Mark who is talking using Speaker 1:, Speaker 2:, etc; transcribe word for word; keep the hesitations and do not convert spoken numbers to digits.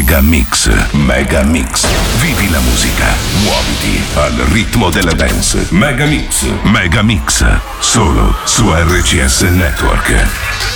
Speaker 1: Mega Mix, Mega Mix. Vivi la musica, muoviti al ritmo della dance. Mega Mix, Mega Mix, solo su R C S Network.